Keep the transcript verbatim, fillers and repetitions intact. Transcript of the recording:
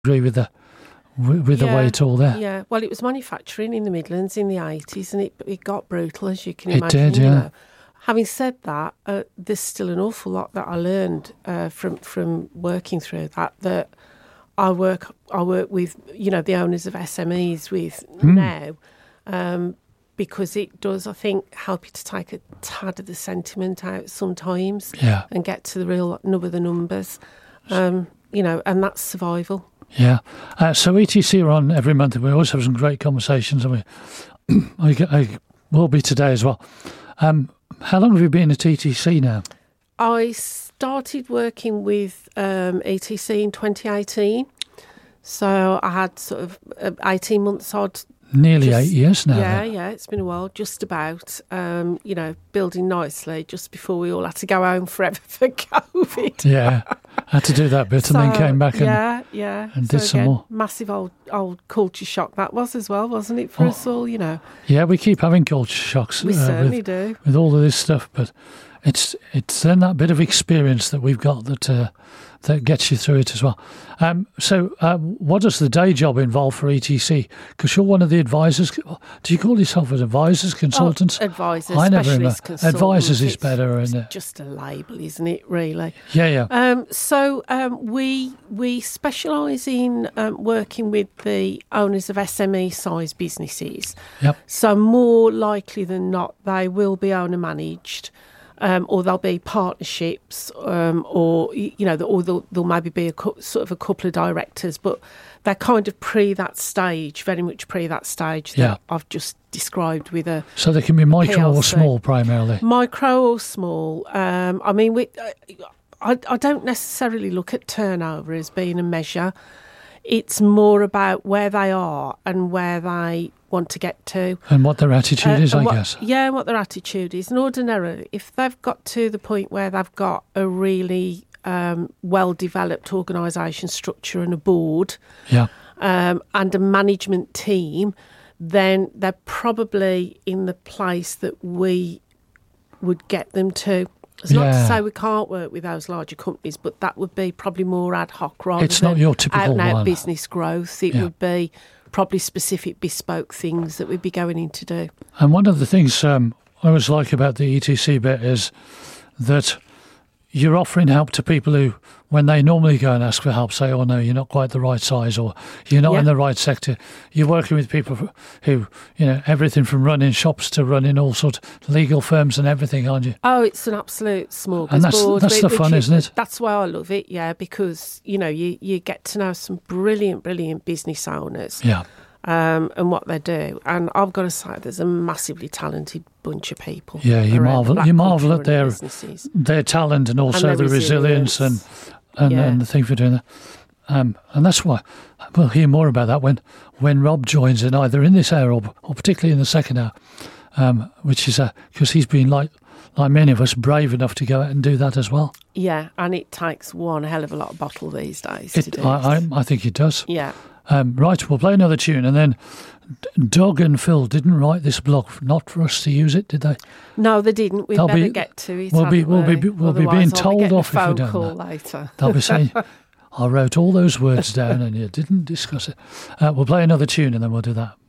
agree with the with, with yeah, the way it's all there. Yeah, well, it was manufacturing in the Midlands in the eighties, and it it got brutal, as you can it imagine. Did, yeah. You know. Having said that, uh, there's still an awful lot that I learned uh, from from working through that. That I work I work with, you know, the owners of S M Es with mm. now, um, because it does, I think, help you to take a tad of the sentiment out sometimes, yeah. and get to the real nub of the numbers, um, you know, and that's survival. Yeah. Uh, so E T C are on every month, and we always have some great conversations, and we I, I will be today as well. Um, How long have you been at E T C now? I started working with um, E T C in twenty eighteen. So I had sort of eighteen months odd. Nearly just, eight years now. Yeah, then. yeah, it's been a while, just about, um, you know, building nicely just before we all had to go home forever for COVID. Yeah, had to do that bit so, and then came back and, yeah, yeah. and so did some again, more. Massive old old culture shock that was as well, wasn't it, for oh, us all, you know? Yeah, we keep having culture shocks. We uh, certainly with, do. With all of this stuff, but it's it's then that bit of experience that we've got that uh, that gets you through it as well. Um, so uh, what does the day job involve for E T C? Because you're one of the advisors. Do you call yourself an advisors, consultants? Oh, advisors, I never specialist remember. Advisors is better. It's isn't it? just a label, isn't it, really? Yeah, yeah. Um, so um, we we specialise in um, working with the owners of S M E-sized businesses. Yep. So more likely than not, they will be owner-managed. Um, or there'll be partnerships, um, or you know, or there'll, there'll maybe be a co- sort of a couple of directors, but they're kind of pre that stage, very much pre that stage that yeah. I've just described with a. So they can be micro P L C. or small, primarily. Micro or small. Um, I mean, we, I, I don't necessarily look at turnover as being a measure. It's more about where they are and where they want to get to. And what their attitude uh, is, I what, guess. Yeah, what their attitude is. And ordinarily, if they've got to the point where they've got a really um, well-developed organisation structure and a board yeah. um, and a management team, then they're probably in the place that we would get them to. It's not yeah. to say we can't work with those larger companies, but that would be probably more ad hoc rather it's than not your typical out and out one. business growth. It yeah. would be probably specific bespoke things that we'd be going in to do. And one of the things um, I always like about the E T C bit is that you're offering help to people who, when they normally go and ask for help, say, oh no, you're not quite the right size, or you're not yeah. in the right sector. You're working with people who, you know, everything from running shops to running all sorts of legal firms and everything, aren't you? Oh, it's an absolute smorgasbord. And that's, that's the fun, isn't it? That's why I love it, yeah, because, you know, you, you get to know some brilliant, brilliant business owners. Yeah. Um, and what they do. And I've got to say, there's a massively talented bunch of people. Yeah, you marvel you marvel at their businesses. their talent and also and the resilience, resilience and and, yeah. and the thing for doing that. Um, and that's why we'll hear more about that when when Rob joins in, either in this hour or, or particularly in the second hour, um, which is because he's been like like many of us brave enough to go out and do that as well. Yeah, and it takes one hell of a lot of bottle these days It, to do I, it. I, I think it does. Yeah. Um, right, we'll play another tune, and then Doug and Phil didn't write this blog not for us to use it, did they? No, they didn't. We'd They'll better be, get to it. We'll be, we'll we? be, we'll be Otherwise being I'll told be off if we don't. Call know. later. They'll be saying, "I wrote all those words down, and you didn't discuss it." Uh, we'll play another tune, and then we'll do that.